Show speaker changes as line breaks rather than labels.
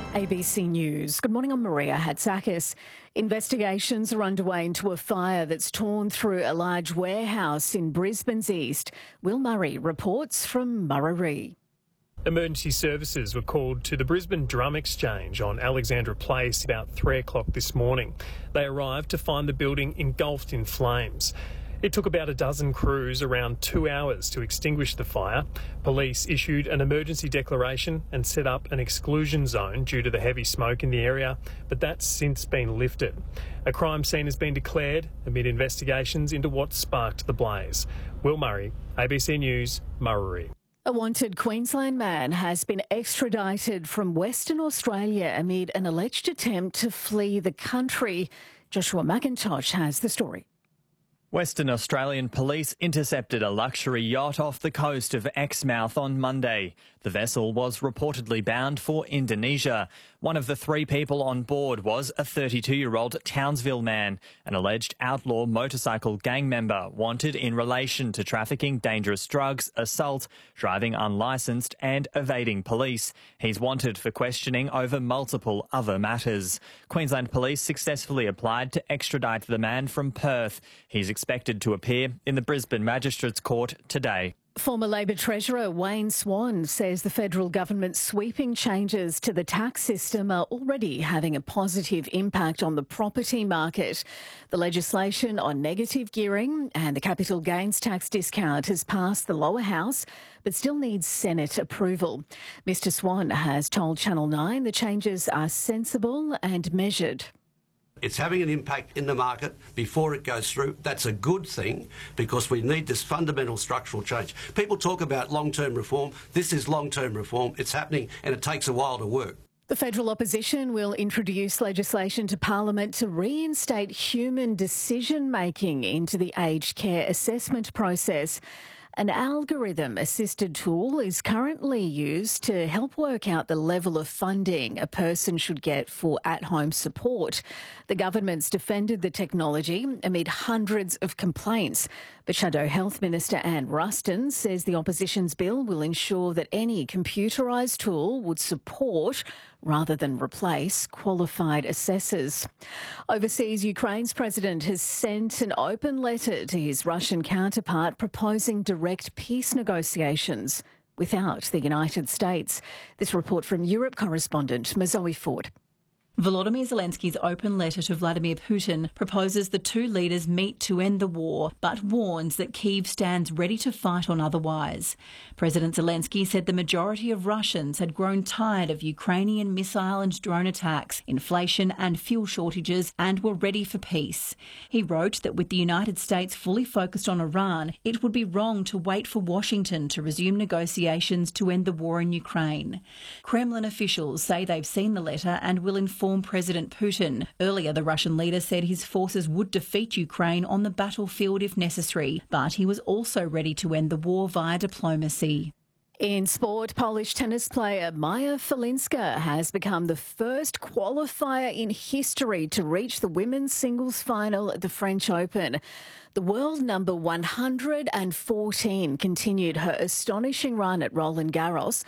ABC News. Good morning, I'm Maria Hatzakis. Investigations are underway into a fire that's torn through a large warehouse in Brisbane's east. Will Murray reports from Murray.
Emergency services were called to the Brisbane Drum Exchange on Alexandra Place about 3 o'clock this morning. They arrived to find the building engulfed in flames. It took about a dozen crews around 2 hours to extinguish the fire. Police issued an emergency declaration and set up an exclusion zone due to the heavy smoke in the area, but that's since been lifted. A crime scene has been declared amid investigations into what sparked the blaze. Will Murray, ABC News, Murray.
A wanted Queensland man has been extradited from Western Australia amid an alleged attempt to flee the country. Joshua McIntosh has the story.
Western Australian police intercepted a luxury yacht off the coast of Exmouth on Monday. The vessel was reportedly bound for Indonesia. One of the 3 people on board was a 32-year-old Townsville man, an alleged outlaw motorcycle gang member wanted in relation to trafficking dangerous drugs, assault, driving unlicensed and evading police. He's wanted for questioning over multiple other matters. Queensland Police successfully applied to extradite the man from Perth. He's expected to appear in the Brisbane Magistrates Court today.
Former Labor Treasurer Wayne Swan says the federal government's sweeping changes to the tax system are already having a positive impact on the property market. The legislation on negative gearing and the capital gains tax discount has passed the lower house but still needs Senate approval. Mr Swan has told Channel 9 the changes are sensible and measured.
It's having an impact in the market before it goes through. That's a good thing because we need this fundamental structural change. People talk about long-term reform. This is long-term reform. It's happening and it takes a while to work.
The federal opposition will introduce legislation to Parliament to reinstate human decision-making into the aged care assessment process. An algorithm-assisted tool is currently used to help work out the level of funding a person should get for at-home support. The government's defended the technology amid hundreds of complaints. But Shadow Health Minister Anne Ruston says the opposition's bill will ensure that any computerised tool would support rather than replace qualified assessors. Overseas, Ukraine's president has sent an open letter to his Russian counterpart proposing direct peace negotiations without the United States. This report from Europe correspondent Mazoe Ford.
Volodymyr Zelensky's open letter to Vladimir Putin proposes the 2 leaders meet to end the war, but warns that Kyiv stands ready to fight on otherwise. President Zelensky said the majority of Russians had grown tired of Ukrainian missile and drone attacks, inflation and fuel shortages, and were ready for peace. He wrote that with the United States fully focused on Iran, it would be wrong to wait for Washington to resume negotiations to end the war in Ukraine. Kremlin officials say they've seen the letter and will inform President Putin. Earlier, the Russian leader said his forces would defeat Ukraine on the battlefield if necessary, but he was also ready to end the war via diplomacy.
In sport, Polish tennis player Maja Falinska has become the first qualifier in history to reach the women's singles final at the French Open. The world number 114 continued her astonishing run at Roland Garros,